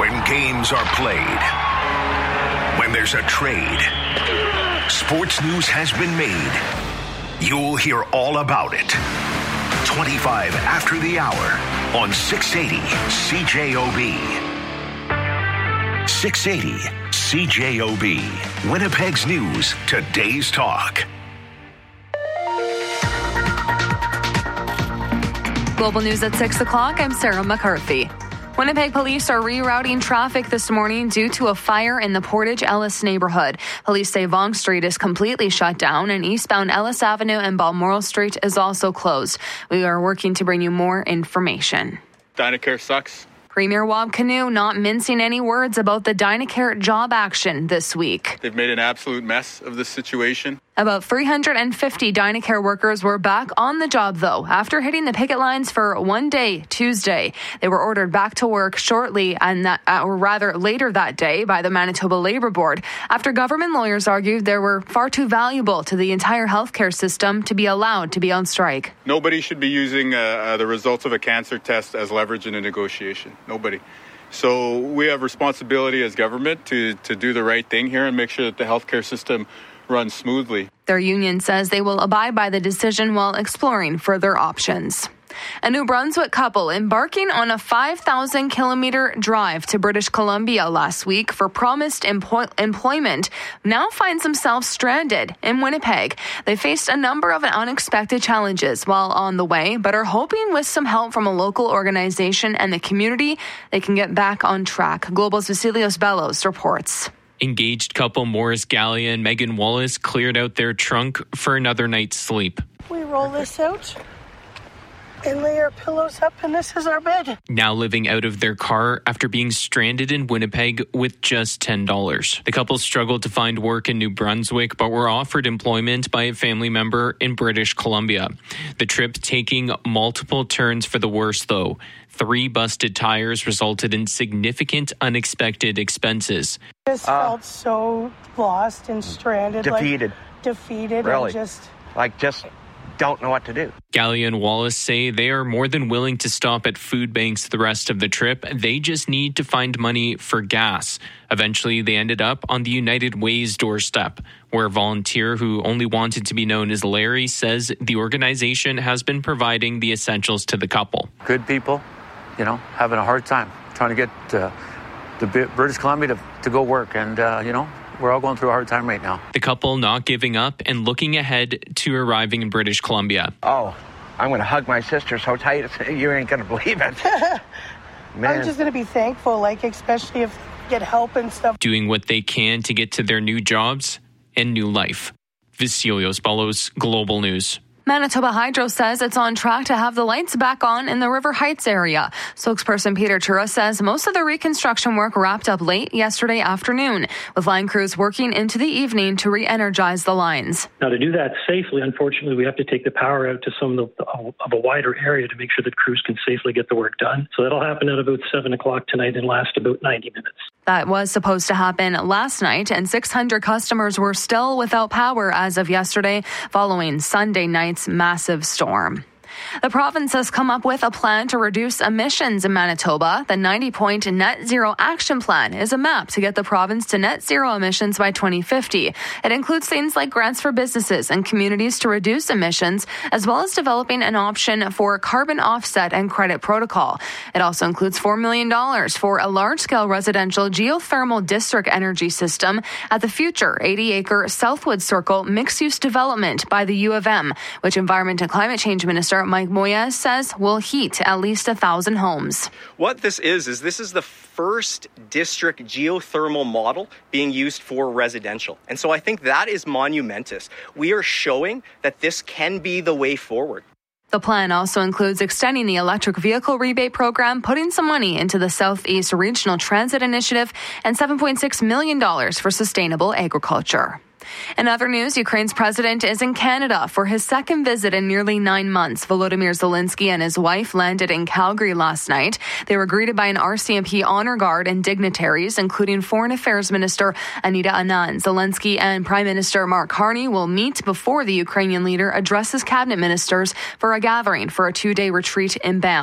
When games are played, when there's a trade, sports news has been made. You'll hear all about it. 25 after the hour on 680 CJOB. 680 CJOB. Winnipeg's news, today's talk. Global News at 6 o'clock. I'm Sarah McCarthy. Winnipeg police are rerouting traffic this morning due to a fire in the Portage Ellis neighborhood. Police say Vaughn Street is completely shut down and eastbound Ellis Avenue and Balmoral Street is also closed. We are working to bring you more information. Dynacare sucks. Premier Wab Kinew not mincing any words about the Dynacare job action this week. They've made an absolute mess of the situation. About 350 Dynacare workers were back on the job, though, after hitting the picket lines for one day, Tuesday. They were ordered back to work shortly, or rather later that day, by the Manitoba Labour Board, after government lawyers argued they were far too valuable to the entire healthcare system to be allowed to be on strike. Nobody should be using the results of a cancer test as leverage in a negotiation. Nobody. So we have responsibility as government to do the right thing here and make sure that the healthcare system runs smoothly. Their union says they will abide by the decision while exploring further options. A New Brunswick couple embarking on a 5,000-kilometer drive to British Columbia last week for promised employment now finds themselves stranded in Winnipeg. They faced a number of unexpected challenges while on the way, but are hoping with some help from a local organization and the community, they can get back on track. Global's Vasilios Bellos reports. Engaged couple Morris Gallia and Megan Wallace cleared out their trunk for another night's sleep. We roll this out and lay our pillows up, and this is our bed. Now living out of their car after being stranded in Winnipeg with just $10. The couple struggled to find work in New Brunswick, but were offered employment by a family member in British Columbia. The trip taking multiple turns for the worse, though. 3 busted tires resulted in significant unexpected expenses. I just felt so lost and stranded. Defeated. Really? And just don't know what to do. Gallia and Wallace say they are more than willing to stop at food banks the rest of the trip. They just need to find money for gas. Eventually, they ended up on the United Way's doorstep, where a volunteer who only wanted to be known as Larry says the organization has been providing the essentials to the couple. Good people, having a hard time trying to get to British Columbia to go work. And, we're all going through a hard time right now. The couple not giving up and looking ahead to arriving in British Columbia. Oh, I'm going to hug my sister so tight, you ain't going to believe it. Man. I'm just going to be thankful, especially if they get help and stuff. Doing what they can to get to their new jobs and new life. Vasilios Bellos, Global News. Manitoba Hydro says it's on track to have the lights back on in the River Heights area. Spokesperson Peter Chura says most of the reconstruction work wrapped up late yesterday afternoon, with line crews working into the evening to re-energize the lines. Now, to do that safely, unfortunately, we have to take the power out to some of a wider area to make sure that crews can safely get the work done. So that'll happen at about 7 o'clock tonight and last about 90 minutes. That was supposed to happen last night, and 600 customers were still without power as of yesterday, following Sunday night's massive storm. The province has come up with a plan to reduce emissions in Manitoba. The 90-point Net Zero Action Plan is a map to get the province to net zero emissions by 2050. It includes things like grants for businesses and communities to reduce emissions, as well as developing an option for carbon offset and credit protocol. It also includes $4 million for a large-scale residential geothermal district energy system at the future 80-acre Southwood Circle mixed-use development by the U of M, which Environment and Climate Change Minister Mike Moyes says will heat at least 1,000 homes. What this is the first district geothermal model being used for residential. And so I think that is monumentous. We are showing that this can be the way forward. The plan also includes extending the electric vehicle rebate program, putting some money into the Southeast Regional Transit Initiative, and $7.6 million for sustainable agriculture. In other news, Ukraine's president is in Canada for his second visit in nearly 9 months. Volodymyr Zelensky and his wife landed in Calgary last night. They were greeted by an RCMP honor guard and dignitaries, including Foreign Affairs Minister Anita Anand. Zelensky and Prime Minister Mark Carney will meet before the Ukrainian leader addresses cabinet ministers for a gathering for a 2-day retreat in Banff.